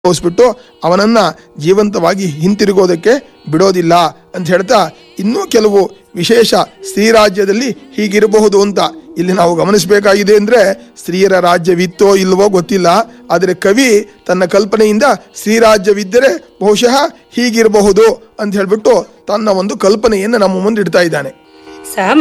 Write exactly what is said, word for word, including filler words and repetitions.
ಹೋಸ್ಬಿಟ್ಟು ಅವನನ್ನ ಜೀವಂತವಾಗಿ ಹಿಂತಿರುಗೋದಕ್ಕೆ ಬಿಡೋದಿಲ್ಲ ಅಂತ ಹೇಳ್ತಾ ಇನ್ನೂ ಕೆಲವು ವಿಶೇಷ ಸ್ತ್ರೀ ರಾಜ್ಯದಲ್ಲಿ ಹೀಗಿರಬಹುದು ಅಂತ ಇಲ್ಲಿ ನಾವು ಗಮನಿಸಬೇಕಾಗಿದೆ ಅಂದ್ರೆ ಸ್ತ್ರೀಯರ ರಾಜ್ಯವಿತ್ತೋ ಇಲ್ವೋ ಗೊತ್ತಿಲ್ಲ, ಆದರೆ ಕವಿ ತನ್ನ ಕಲ್ಪನೆಯಿಂದ ಸ್ತ್ರೀ ರಾಜ್ಯವಿದ್ದರೆ ಬಹುಶಃ ಹೀಗಿರಬಹುದು ಅಂತ ಹೇಳ್ಬಿಟ್ಟು ತನ್ನ ಒಂದು ಕಲ್ಪನೆಯನ್ನು ನಮ್ಮ ಮುಂದೆ ಇಡ್ತಾ ಇದ್ದಾನೆ.